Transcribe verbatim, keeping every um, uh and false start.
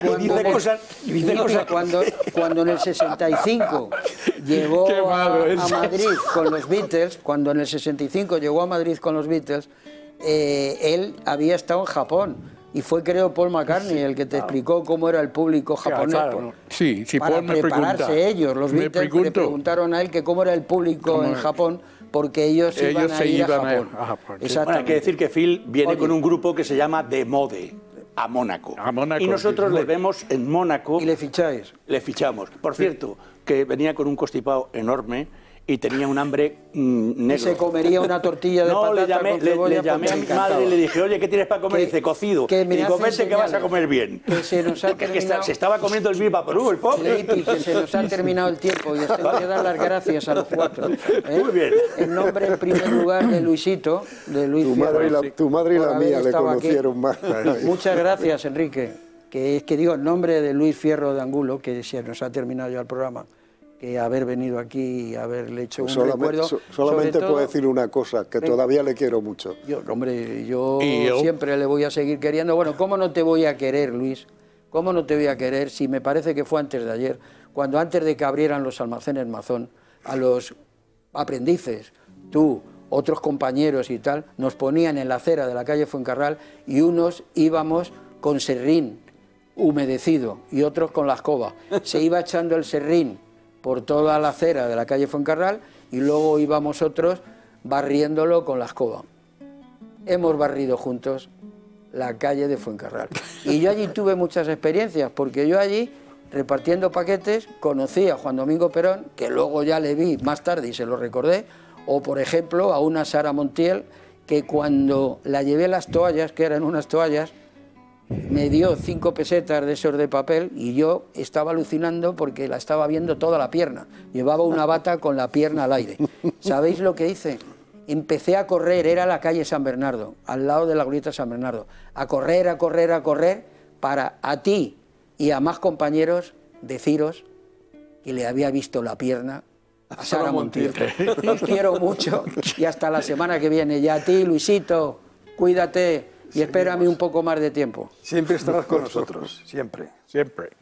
Cuando, dice en el, cosas, dice no, cosas. Cuando, cuando en el sesenta y cinco llegó a, a Madrid con los Beatles, cuando en el sesenta y cinco llegó a Madrid con los Beatles, eh, él había estado en Japón. Y fue, creo, Paul McCartney sí, el que te claro. explicó cómo era el público japonés. Claro, claro. Sí, sí, para Paul me prepararse pregunta, ellos, los Beatles, le preguntaron a él que cómo era el público en Japón, porque ellos, ellos iban a se ir iban a Japón. A Japón. Bueno, hay que decir que Phil viene Oye. con un grupo que se llama The Mode. A Mónaco. a Mónaco. Y nosotros le vemos en Mónaco. Y le ficháis. Le fichamos. Por sí. cierto, que venía con un constipado enorme y tenía un hambre mmm, negro. Y se comería una tortilla de no, patata le llamé, con cebolla. Le, le llamé a mi madre y le dije, oye, ¿qué tienes para comer? Que, y dice, cocido. Que y comete que vas a comer bien. Que se nos ha terminado... que está, se estaba comiendo el Viva Perú, el pobre. Leipi, que se nos ha terminado el tiempo y os tengo que dar las gracias a los cuatro. ¿eh? Muy bien. En nombre, en primer lugar, de Luisito, de Luis tu Fierro. Madre y la, tu madre y la mía le conocieron más. Muchas gracias, Enrique. Que es que digo, en nombre de Luis Fierro de Angulo, que se nos ha terminado ya el programa, que haber venido aquí y haberle hecho pues un solamente, recuerdo. So, solamente todo, puedo decir una cosa, que venga, todavía le quiero mucho. Yo, hombre, yo, yo siempre le voy a seguir queriendo. Bueno, ¿cómo no te voy a querer, Luis? ¿Cómo no te voy a querer si me parece que fue antes de ayer, cuando antes de que abrieran los almacenes Mazón, a los aprendices, tú, otros compañeros y tal, nos ponían en la acera de la calle Fuencarral y unos íbamos con serrín humedecido y otros con la escoba. Se iba echando el serrín por toda la acera de la calle Fuencarral y luego íbamos otros barriéndolo con la escoba. Hemos barrido juntos la calle de Fuencarral. Y yo allí tuve muchas experiencias, porque yo allí, repartiendo paquetes, conocí a Juan Domingo Perón, que luego ya le vi más tarde y se lo recordé, o por ejemplo a una Sara Montiel, que cuando la llevé las toallas, que eran unas toallas, me dio cinco pesetas de esos de papel y yo estaba alucinando porque la estaba viendo toda la pierna. Llevaba una bata con la pierna al aire. ¿Sabéis lo que hice? Empecé a correr, era la calle San Bernardo, al lado de la glorieta San Bernardo. A correr, a correr, a correr, para a ti y a más compañeros deciros que le había visto la pierna a Sara Montiel. Os quiero mucho y hasta la semana que viene. Y a ti, Luisito, cuídate. Y espérame un poco más de tiempo. Siempre estarás con nosotros, siempre. Siempre.